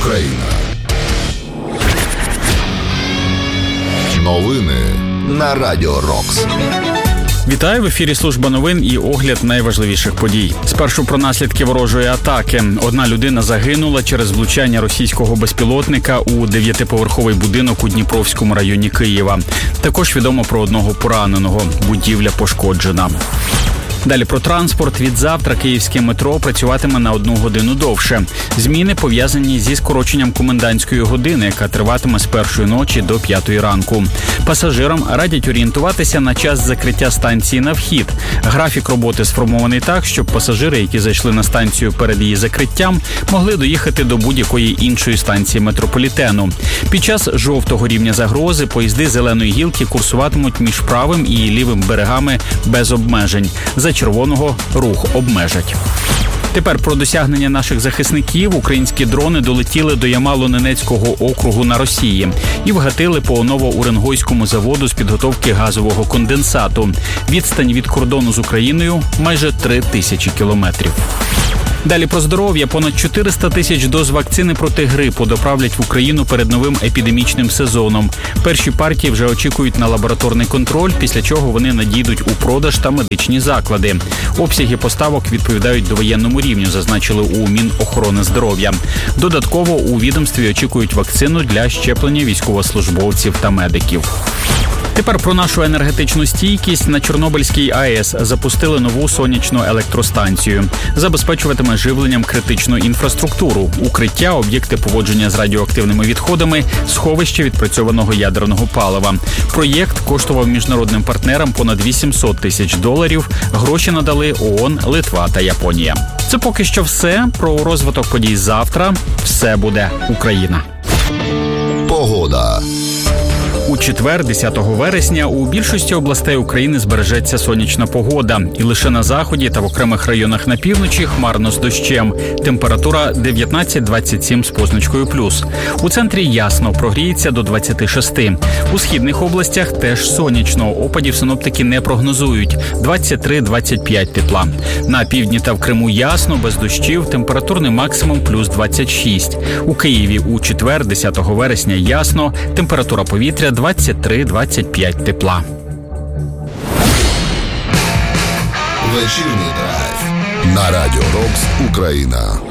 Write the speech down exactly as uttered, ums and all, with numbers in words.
Україна. Новини на Радіо Рокс. Вітаю, в ефірі служба новин і огляд найважливіших подій. Спершу про наслідки ворожої атаки. Одна людина загинула через влучання російського безпілотника у дев'ятиповерховий будинок у Дніпровському районі Києва. Також відомо про одного пораненого. Будівля пошкоджена. Далі про транспорт. Відзавтра київське метро працюватиме на одну годину довше. Зміни пов'язані зі скороченням комендантської години, яка триватиме з першої ночі до п'ятої ранку. Пасажирам радять орієнтуватися на час закриття станції на вхід. Графік роботи сформований так, щоб пасажири, які зайшли на станцію перед її закриттям, могли доїхати до будь-якої іншої станції метрополітену. Під час жовтого рівня загрози поїзди зеленої гілки курсуватимуть між правим і лівим берегами без обмежень. За червоного рух обмежать. Тепер про досягнення наших захисників. Українські дрони долетіли до Ямало-Ненецького округу на Росії і вгатили по Новоуренгойському заводу з підготовки газового конденсату. Відстань від кордону з Україною – майже три тисячі кілометрів. Далі про здоров'я. Понад чотириста тисяч доз вакцини проти грипу доправлять в Україну перед новим епідемічним сезоном. Перші партії вже очікують на лабораторний контроль, після чого вони надійдуть у продаж та медичні заклади. Обсяги поставок відповідають довоєнному рівню, зазначили у Мінохорони здоров'я. Додатково у відомстві очікують вакцину для щеплення військовослужбовців та медиків. Тепер про нашу енергетичну стійкість. На Чорнобильській АЕС запустили нову сонячну електростанцію. Забезпечуватиме живленням критичну інфраструктуру, укриття, об'єкти поводження з радіоактивними відходами, сховище відпрацьованого ядерного палива. Проєкт коштував міжнародним партнерам понад вісімсот тисяч доларів. Гроші надали ООН, Литва та Японія. Це поки що все. Про розвиток подій завтра. Все буде Україна. Погода. У четвер, десятого вересня, у більшості областей України збережеться сонячна погода. І лише на заході та в окремих районах на півночі хмарно з дощем. Температура дев'ятнадцять двадцять сім з позначкою плюс. У центрі ясно, прогріється до двадцяти шести. У східних областях теж сонячно. Опадів синоптики не прогнозують. двадцять три двадцять п'ять тепла. На півдні та в Криму ясно, без дощів, температурний максимум плюс двадцять шість. У Києві у четвер, десятого вересня, ясно, температура повітря двадцять три двадцять п'ять тепла. Вечірній драйв на Радіо Рокс Україна.